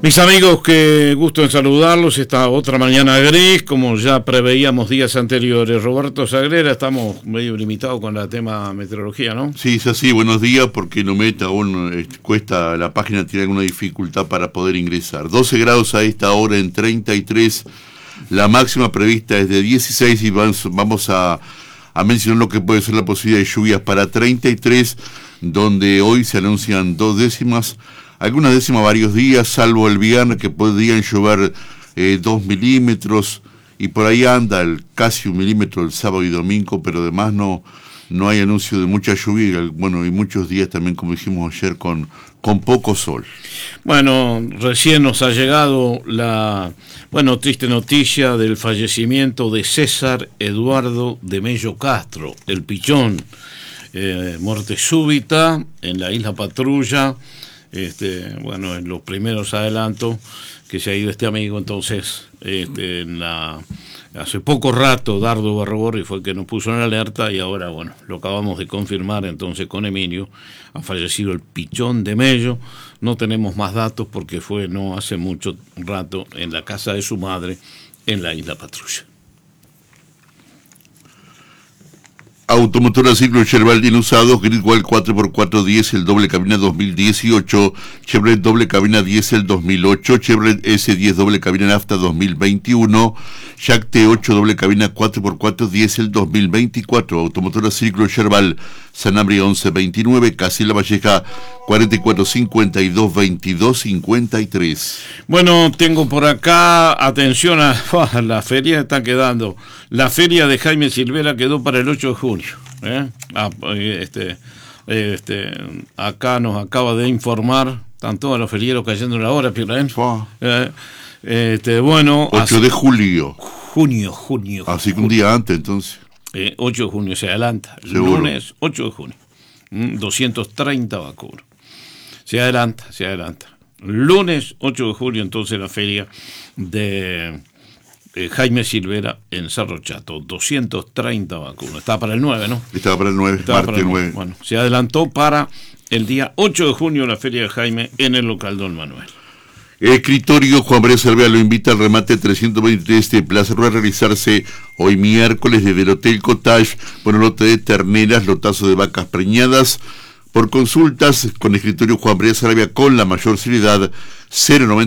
Mis amigos, qué gusto en saludarlos. Esta otra mañana gris, como ya preveíamos días anteriores. Roberto Sagrera, estamos medio limitados con el tema meteorología, ¿no? Sí, es así. Buenos días, porque Nomet aún cuesta, la página tiene alguna dificultad para poder ingresar. 12 grados a esta hora en 33, la máxima prevista es de 16 y vamos a mencionar lo que puede ser la posibilidad de lluvias para 33, donde hoy se anuncian 2 décimas, algunas décimas varios días, salvo el viernes que podrían llover 2 milímetros, y por ahí anda casi 1 milímetro el sábado y domingo, pero además no hay anuncio de mucha lluvia, y muchos días también, como dijimos ayer, con poco sol. Bueno, recién nos ha llegado la triste noticia del fallecimiento de César Eduardo de Mello Castro, el Pichón. Muerte súbita en la isla Patrulla. En los primeros adelantos que se ha ido este amigo, entonces hace poco rato Dardo Barragorri fue el que nos puso en alerta, y ahora lo acabamos de confirmar entonces con Emilio. Ha fallecido el Pichón de Mello. No tenemos más datos porque fue no hace mucho rato en la casa de su madre en la isla Patrulla. Automotora Ciclo Cherval usado, Gridwall 4x4 diésel doble cabina 2018, Chevrolet doble cabina diésel 2008, Chevrolet S10 doble cabina nafta 2021, Jack T8 doble cabina 4x4 diésel 2024. Automotora Ciclo Cherval, Sanabria 1129, Casilla Valleja 4452 2253. Bueno, tengo por acá, atención a la feria, está quedando. La feria de Jaime Silvera quedó para el 8 de junio. Acá nos acaba de informar, están todos los ferieros cayendo en la hora, 8 de julio. Junio. Así que un día antes, entonces. 8 de junio se adelanta. Seguro. Lunes 8 de junio. 230 vacunas. Se adelanta. Lunes 8 de julio, entonces la feria de Jaime Silvera en Cerro Chato. 230 vacunas. Estaba para el 9, ¿no? Estaba para el 9, martes 9. Bueno, se adelantó para el día 8 de junio la feria de Jaime en el local Don Manuel. El escritorio Juan María Cervera lo invita al remate 323 de Plaza Rueda a realizarse hoy miércoles desde el Hotel Cottage, lote de terneras, lotazo de vacas preñadas. Por consultas con el escritorio Juan María Cervera con la mayor seriedad, 090